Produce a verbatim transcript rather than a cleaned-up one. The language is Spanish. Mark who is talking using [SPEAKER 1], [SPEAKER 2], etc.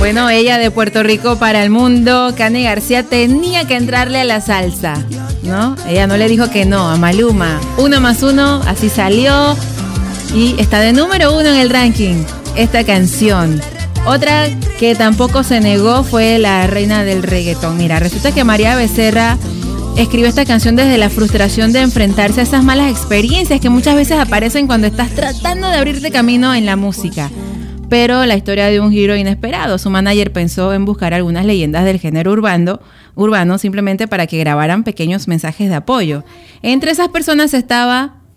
[SPEAKER 1] Bueno, ella de Puerto Rico para el mundo, Cani García, tenía que entrarle a la salsa, ¿no? Ella no le dijo que no a Maluma. Uno más uno, así salió y está de número uno en el ranking esta canción. Otra que tampoco se negó fue la reina del reggaetón. Mira, resulta que María Becerra escribió esta canción desde la frustración de enfrentarse a esas malas experiencias que muchas veces aparecen cuando estás tratando de abrirte camino en la música. Pero la historia dio un giro inesperado. Su manager pensó en buscar algunas leyendas del género urbano, urbano simplemente para que grabaran pequeños mensajes de apoyo. Entre esas personas estaba